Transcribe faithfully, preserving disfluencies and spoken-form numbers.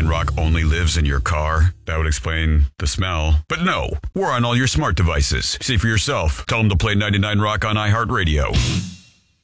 ninety-nine Rock only lives in your car? That would explain the smell. But no, we're on all your smart devices. See for yourself. Tell them to play ninety-nine Rock on iHeartRadio.